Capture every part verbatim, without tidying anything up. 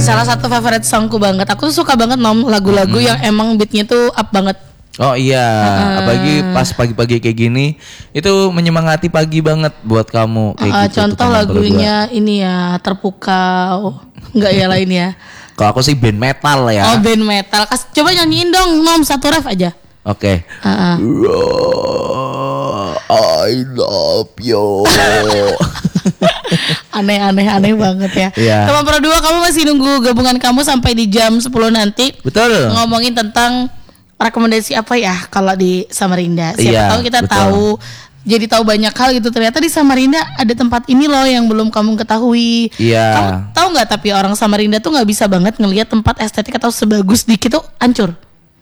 Salah satu favorite songku banget. Aku tuh suka banget nom lagu-lagu hmm. yang emang beatnya tuh up banget. Oh iya, uh, apalagi pas pagi-pagi kayak gini, itu menyemangati pagi banget buat kamu. Kayak uh, gitu, contoh lagunya berdua. Ini ya, Terpukau. Enggak ya lain ya. Kalau aku sih band metal ya. Oh band metal. Kas, coba nyanyiin dong nom satu ref aja. Oke. Okay. Uh-uh. I love you. Aneh-aneh aneh banget ya. Yeah. Teman Pro dua, kamu masih nunggu gabungan kamu sampai di jam sepuluh nanti. Betul. Ngomongin tentang rekomendasi apa ya kalau di Samarinda. Siapa yeah, tahu kita betul. tahu. Jadi tahu banyak hal gitu. Ternyata di Samarinda ada tempat ini loh yang belum kamu ketahui. Iya. Kamu tahu nggak? Tapi orang Samarinda tuh nggak bisa banget ngelihat tempat estetik atau sebagus dikit tuh hancur.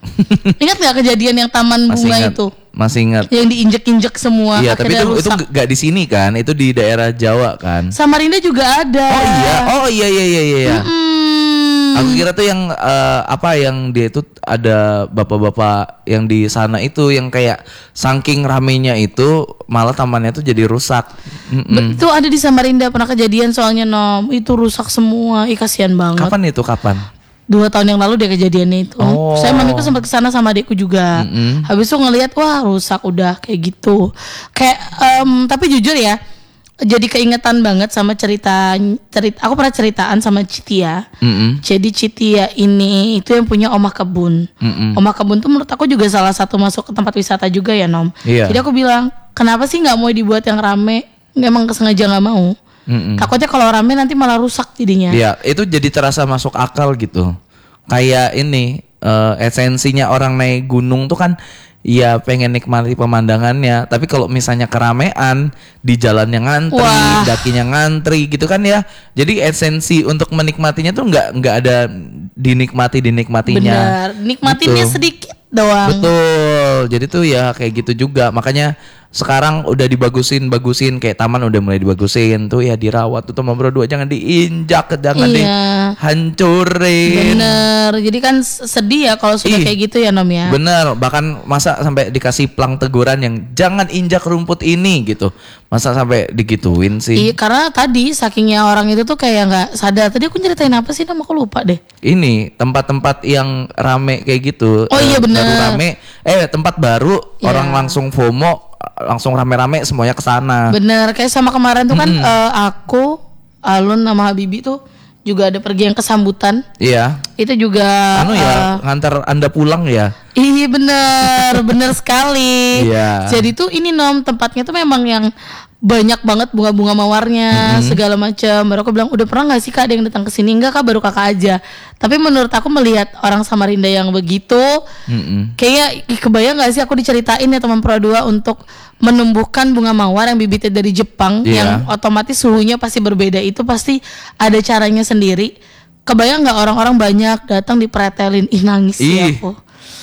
Ingat nggak kejadian yang taman Masih bunga ingat. itu? Masih ingat. Yang diinjek-injek semua. Iya, tapi itu rusak. Itu nggak di sini kan? Itu di daerah Jawa kan? Samarinda juga ada. Oh iya, oh iya iya iya iya. Mm-mm. Aku kira tuh yang uh, apa yang dia itu ada bapak-bapak yang di sana itu yang kayak saking ramenya itu malah tamannya tuh jadi rusak. Mm-mm. Itu ada di Samarinda, pernah kejadian soalnya nom, itu rusak semua. Ih kasihan banget. Kapan itu kapan? Dua tahun yang lalu dia kejadiannya itu. Oh. Saya mamiku sempat kesana sama adikku juga. Mm-hmm. Habis itu ngelihat wah rusak udah kayak gitu. Kayak um, tapi jujur ya, jadi keingetan banget sama cerita cerita. Aku pernah ceritaan sama Citia. Mm-hmm. Jadi Citia ini itu yang punya omah kebun. Mm-hmm. Omah kebun tuh menurut aku juga salah satu masuk ke tempat wisata juga ya nom. Yeah. Jadi aku bilang kenapa sih nggak mau dibuat yang rame? Emang sengaja nggak mau. Mm-mm. Takutnya kalau rame nanti malah rusak jadinya. Iya, itu jadi terasa masuk akal gitu. Kayak ini uh, esensinya orang naik gunung tuh kan ya pengen nikmati pemandangannya. Tapi kalau misalnya keramaian di jalannya ngantri, Wah. dakinya ngantri gitu kan ya. Jadi esensi untuk menikmatinya tuh nggak nggak ada dinikmati dinikmatinya. Benar, nikmatinnya gitu. Sedikit doang. Betul. Jadi tuh ya kayak gitu juga. Makanya sekarang udah dibagusin-bagusin kayak taman udah mulai dibagusin tuh ya dirawat tuh teman berdua jangan diinjak jangan iya. dihancurin. Bener, jadi kan sedih ya kalau sudah Ih, kayak gitu ya Nom ya. Bener, bahkan masa sampai dikasih plang teguran yang jangan injak rumput ini gitu. Masa sampai digituin sih? Iya karena tadi sakingnya orang itu tuh kayak nggak sadar. Tadi aku ceritain apa sih Nom, aku lupa deh. Ini tempat-tempat yang rame kayak gitu. Oh iya bener. Baru rame, eh tempat baru yeah. orang langsung FOMO. Langsung rame-rame semuanya ke sana. Bener, kayak sama kemarin tuh kan mm-hmm. uh, aku, Alun sama Habibi tuh juga ada pergi yang kesambutan. Iya. Itu juga anu ya, uh, ngantar Anda pulang ya. Iya bener, bener sekali. Iya. Jadi tuh ini Nom, tempatnya tuh memang yang banyak banget bunga-bunga mawarnya, mm-hmm. segala macam. Baru aku bilang, udah pernah nggak sih kak ada yang datang ke sini? Enggak kak, baru kakak aja. Tapi menurut aku melihat orang Samarinda yang begitu, mm-hmm. kayak kebayang nggak sih aku diceritain ya teman Pro dua untuk menumbuhkan bunga mawar yang bibitnya dari Jepang, yeah. yang otomatis suhunya pasti berbeda. Itu pasti ada caranya sendiri. Kebayang nggak orang-orang banyak datang dipretelin, ih nangis sih aku.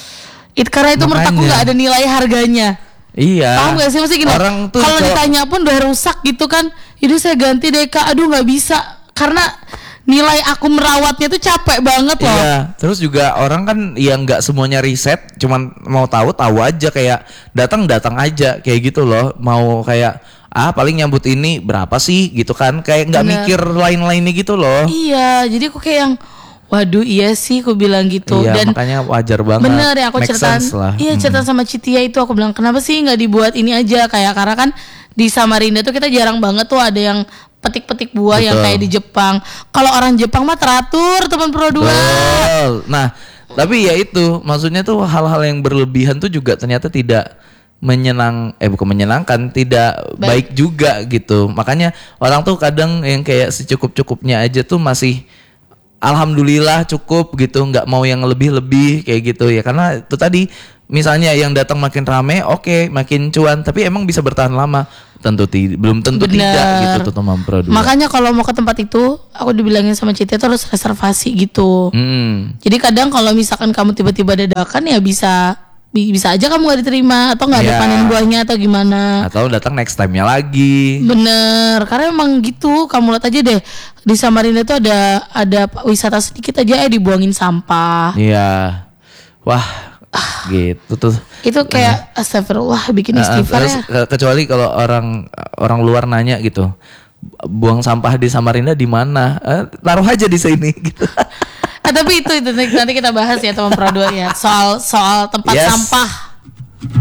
It karena itu Makanya. menurut aku nggak ada nilai harganya. Iya. Paham gak sih maksudnya gini? Kalau ditanya pun udah rusak gitu kan, itu saya ganti deh kak. Aduh nggak bisa karena nilai aku merawatnya tuh capek banget loh. Iya. Terus juga orang kan yang nggak semuanya riset, cuman mau tahu tahu aja kayak datang datang aja kayak gitu loh. Mau kayak ah paling nyambut ini berapa sih gitu kan? Kayak nggak mikir lain-lainnya gitu loh. Iya. Jadi aku kayak yang waduh iya sih aku bilang gitu. Iya, dan makanya wajar banget. Bener ya aku ceritaan. Iya hmm. cerita sama Citia itu aku bilang kenapa sih nggak dibuat ini aja kayak karena kan di Samarinda tuh kita jarang banget tuh ada yang petik-petik buah Betul. yang kayak di Jepang. Kalau orang Jepang mah teratur teman Pro dua. Nah tapi ya itu maksudnya tuh hal-hal yang berlebihan tuh juga ternyata tidak menyenang eh bukan menyenangkan tidak baik, baik juga gitu. Makanya orang tuh kadang yang kayak secukup-cukupnya aja tuh masih alhamdulillah cukup gitu, nggak mau yang lebih-lebih kayak gitu ya karena itu tadi misalnya yang datang makin rame oke okay, makin cuan tapi emang bisa bertahan lama tentu ti- belum tentu Bener. tidak gitu tuh teman Pro dua. Makanya kalau mau ke tempat itu aku dibilangin sama Cita itu harus reservasi gitu. Hmm. Jadi kadang kalau misalkan kamu tiba-tiba dadakan ya bisa bisa aja kamu gak diterima atau gak ada yeah. panen buahnya atau gimana atau datang next time-nya lagi. Bener, karena emang gitu. Kamu lihat aja deh di Samarinda tuh ada ada wisata sedikit aja eh dibuangin sampah. Iya yeah. Wah ah, gitu tuh. Itu kayak uh, astagfirullah bikin istighfar uh, uh, ya. Kecuali kalau orang orang luar nanya gitu buang sampah di Samarinda di mana? Eh, taruh aja di sini gitu. Ah, tapi itu itu nanti kita bahas ya teman Pro dua ya soal soal tempat Yes. sampah